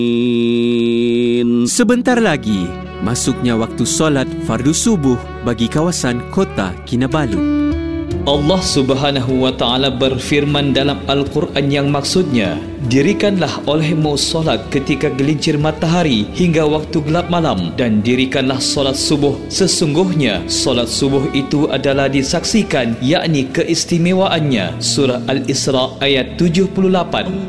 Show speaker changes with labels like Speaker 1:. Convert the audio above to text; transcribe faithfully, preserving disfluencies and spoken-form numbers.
Speaker 1: Sebentar lagi, masuknya waktu solat fardu subuh bagi kawasan Kota Kinabalu.
Speaker 2: Allah Subhanahu wa Ta'ala berfirman dalam Al-Quran yang maksudnya, dirikanlah olehmu solat ketika gelincir matahari hingga waktu gelap malam, dan dirikanlah solat subuh. Sesungguhnya solat subuh itu adalah disaksikan, yakni keistimewaannya. Surah Al-Isra ayat tujuh puluh lapan.